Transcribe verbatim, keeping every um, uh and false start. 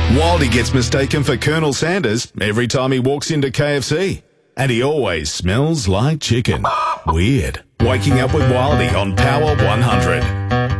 Wildy gets mistaken for Colonel Sanders every time he walks into K F C. And he always smells like chicken. Weird. Waking up with Wildy on Power one hundred.